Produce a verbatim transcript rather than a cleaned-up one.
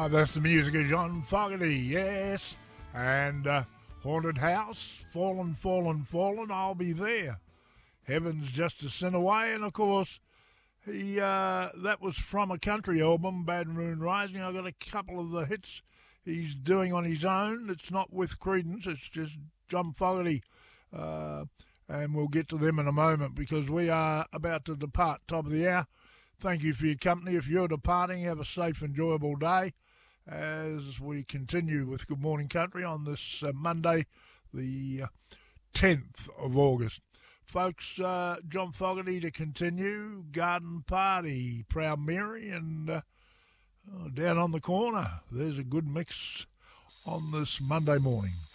Ah, that's the music of John Fogerty, yes. And uh, Haunted House, Fallen, Fallen, Fallen, I'll Be There. Heaven's Just a Sin Away, and of course, he uh, that was from a country album, Bad Moon Rising. I got a couple of the hits he's doing on his own. It's not with Creedence, it's just John Fogerty. Uh, and we'll get to them in a moment because we are about to depart, top of the hour. Thank you for your company. If you're departing, have a safe, enjoyable day as we continue with Good Morning Country on this uh, Monday, the uh, tenth of August. Folks, uh, John Fogerty to continue, Garden Party, Proud Mary, and uh, oh, down on the corner, there's a good mix on this Monday morning.